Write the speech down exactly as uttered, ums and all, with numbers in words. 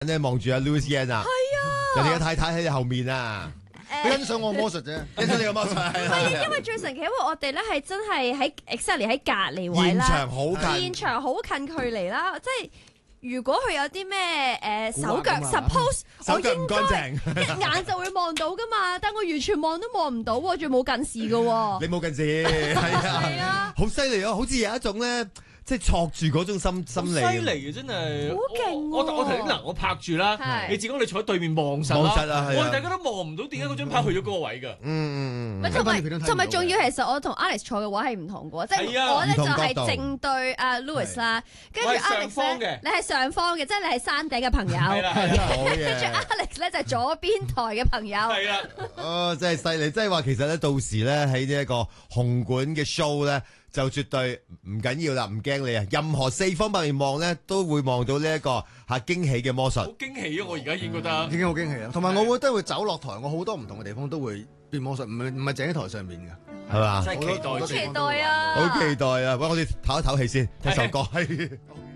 咧望住阿 Louis Yan 啊，人哋嘅太太喺你後面啊， 佢欣賞我魔術啫， 欣賞你嘅魔術係係啊，因為最神奇，因為我哋咧係真係喺 exactly 喺隔離位啦， 現場好近， 現場好近距離啦，即係如果佢有啲咩誒手腳蠱惑㗎嘛 ，suppose 我手腳唔應該乾淨， 一眼就會望到噶嘛，但我完全望都望唔到喎，仲冇近視噶喎。 你冇近視，係係啊啊， 好犀利啊，好似有一種咧。即係戳住嗰種心心理， 犀利嘅真係， 好勁喎我我我頭先嗱，我拍住啦， 係你自己你坐喺對面望實望實啊係啊我哋大家都望唔到點解嗰張牌去咗嗰個位㗎。 嗯嗯嗯， 同埋睇返條片都睇唔到嘅同埋仲要，其實我同 Alex 坐嘅位係唔同嘅喎，即係係啊我咧就唔同角度係正對阿 Louis 啦，跟住我係上 Alex 方嘅咧，你係上方嘅，即係你係山頂嘅朋友， 係啦係啦好跟住嘢。 Alex 咧就係左邊台嘅朋友。 係啦， 哦，真係犀利！即係話其實咧，到時咧喺呢一個紅館嘅 show 咧，就絕對唔緊要啦，唔驚你啊！任何四方八面望咧，都會望到呢一個嚇驚喜嘅魔好術。 驚喜啊！我而家已經覺得已經好驚喜啦。同埋我會都會走落台，我好多唔同嘅地方都會變魔術，唔係唔係淨喺台上面嘅。 係嘛？ 真係期待好多好期待啊！ 好期待啊！喂，我哋唞一唞氣先，聽首歌。係。